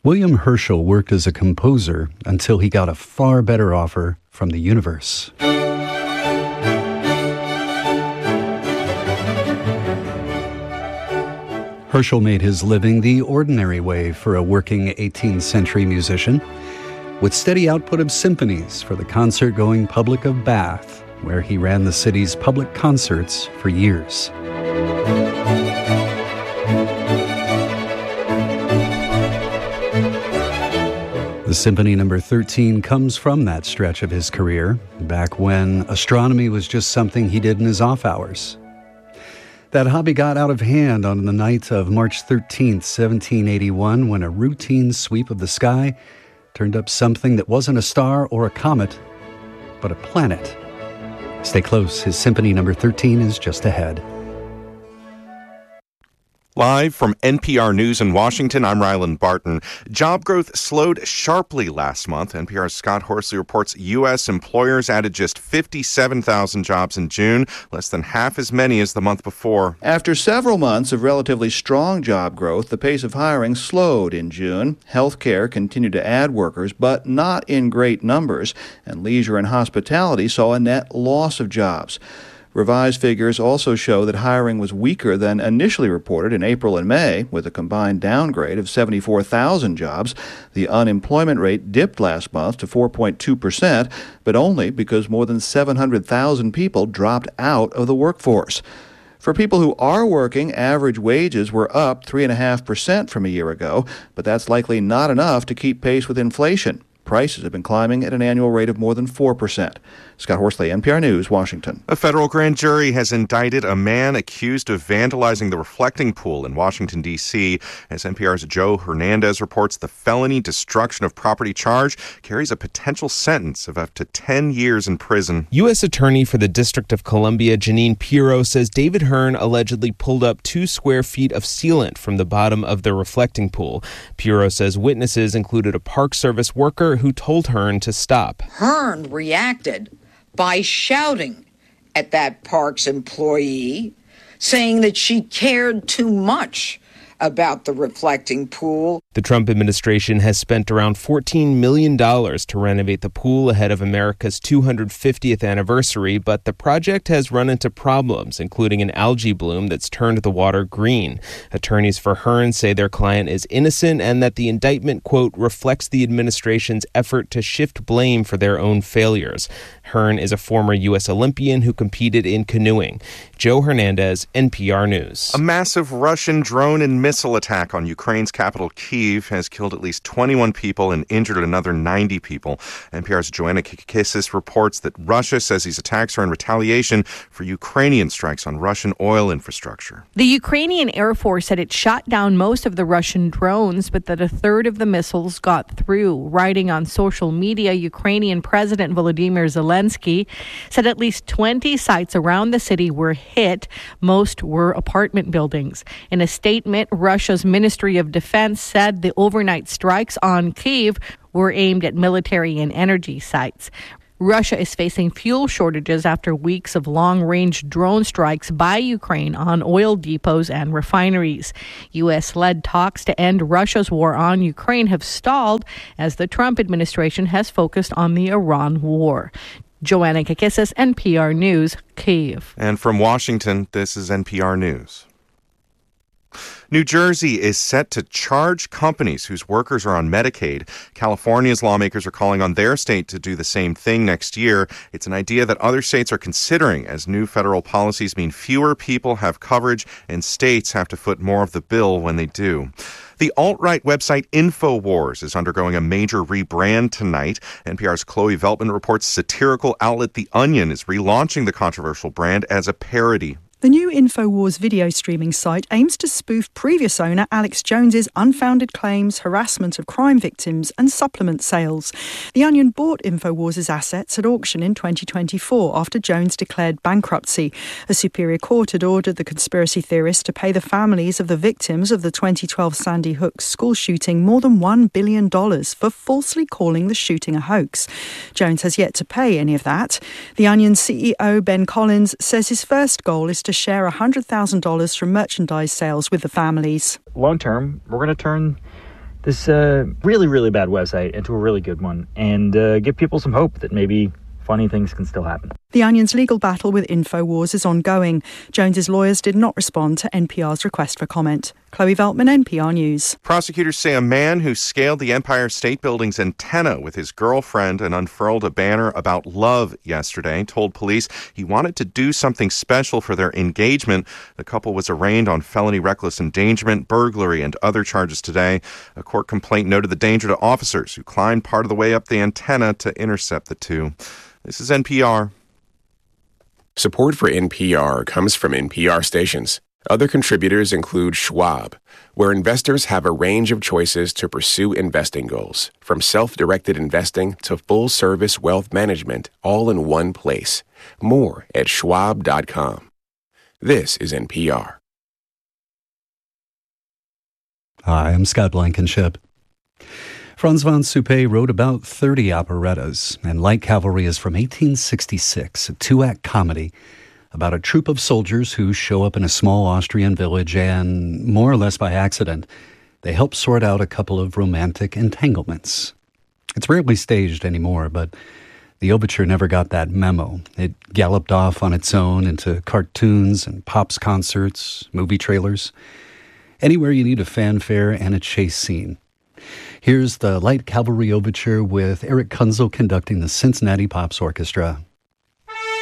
William Herschel worked as a composer until he got a far better offer from the universe. Herschel made his living the ordinary way for a working 18th century musician, with steady output of symphonies for the concert-going public of Bath, where he ran the city's public concerts for years. The Symphony No. 13 comes from that stretch of his career, back when astronomy was just something he did in his off hours. That hobby got out of hand on the night of March 13th, 1781, when a routine sweep of the sky turned up something that wasn't a star or a comet, but a planet. Stay close, his Symphony No. 13 is just ahead. Live from NPR News in Washington, I'm Ryland Barton. Job growth slowed sharply last month. NPR's Scott Horsley reports U.S. employers added just 57,000 jobs in June, less than half as many as the month before. After several months of relatively strong job growth, the pace of hiring slowed in June. Healthcare continued to add workers, but not in great numbers, and leisure and hospitality saw a net loss of jobs. Revised figures also show that hiring was weaker than initially reported in April and May, with a combined downgrade of 74,000 jobs. The unemployment rate dipped last month to 4.2%, but only because more than 700,000 people dropped out of the workforce. For people who are working, average wages were up 3.5% from a year ago, but that's likely not enough to keep pace with inflation. Prices have been climbing at an annual rate of more than 4%. Scott Horsley, NPR News, Washington. A federal grand jury has indicted a man accused of vandalizing the reflecting pool in Washington, D.C. As NPR's Joe Hernandez reports, the felony destruction of property charge carries a potential sentence of up to 10 years in prison. U.S. Attorney for the District of Columbia, Jeanine Pirro, says David Hearn allegedly pulled up 2 square feet of sealant from the bottom of the reflecting pool. Pirro says witnesses included a Park Service worker who told Hearn to stop. Hearn reacted by shouting at that Parks employee, saying that she cared too much about the reflecting pool. The Trump administration has spent around $14 million to renovate the pool ahead of America's 250th anniversary, but the project has run into problems, including an algae bloom that's turned the water green. Attorneys for Hearn say their client is innocent and that the indictment, quote, reflects the administration's effort to shift blame for their own failures. Hearn is a former U.S. Olympian who competed in canoeing. Joe Hernandez, NPR News. A massive Russian drone and missile attack on Ukraine's capital, Kyiv, has killed at least 21 people and injured another 90 people. NPR's Joanna Kikakis reports that Russia says these attacks are in retaliation for Ukrainian strikes on Russian oil infrastructure. The Ukrainian Air Force said it shot down most of the Russian drones, but that a third of the missiles got through. Writing on social media, Ukrainian President Volodymyr Zelensky said at least 20 sites around the city were hit. Most were apartment buildings. In a statement, Russia's Ministry of Defense said the overnight strikes on Kyiv were aimed at military and energy sites. Russia is facing fuel shortages after weeks of long-range drone strikes by Ukraine on oil depots and refineries. U.S.-led talks to end Russia's war on Ukraine have stalled as the Trump administration has focused on the Iran war. Joanna Kikakis, NPR News, Kyiv. And from Washington, this is NPR News. New Jersey is set to charge companies whose workers are on Medicaid. California's lawmakers are calling on their state to do the same thing next year. It's an idea that other states are considering as new federal policies mean fewer people have coverage and states have to foot more of the bill when they do. The alt-right website InfoWars is undergoing a major rebrand tonight. NPR's Chloe Veltman reports satirical outlet The Onion is relaunching the controversial brand as a parody. The new InfoWars video streaming site aims to spoof previous owner Alex Jones's unfounded claims, harassment of crime victims and supplement sales. The Onion bought InfoWars' assets at auction in 2024 after Jones declared bankruptcy. A superior court had ordered the conspiracy theorists to pay the families of the victims of the 2012 Sandy Hook school shooting more than $1 billion for falsely calling the shooting a hoax. Jones has yet to pay any of that. The Onion's CEO, Ben Collins, says his first goal is to share $100,000 from merchandise sales with the families. Long term, we're going to turn this really, really bad website into a really good one and give people some hope that maybe funny things can still happen. The Onion's legal battle with InfoWars is ongoing. Jones's lawyers did not respond to NPR's request for comment. Chloe Veltman, NPR News. Prosecutors say a man who scaled the Empire State Building's antenna with his girlfriend and unfurled a banner about love yesterday told police he wanted to do something special for their engagement. The couple was arraigned on felony reckless endangerment, burglary, and other charges today. A court complaint noted the danger to officers who climbed part of the way up the antenna to intercept the two. This is NPR. Support for NPR comes from NPR stations. Other contributors include Schwab, where investors have a range of choices to pursue investing goals, from self-directed investing to full-service wealth management, all in one place. More at schwab.com. This is NPR. Hi, I'm Scott Blankenship. Franz von Suppé wrote about 30 operettas, and Light Cavalry is from 1866, a two-act comedy about a troop of soldiers who show up in a small Austrian village and, more or less by accident, they help sort out a couple of romantic entanglements. It's rarely staged anymore, but the overture never got that memo. It galloped off on its own into cartoons and pops concerts, movie trailers, anywhere you need a fanfare and a chase scene. Here's the Light Cavalry Overture with Eric Kunzel conducting the Cincinnati Pops Orchestra.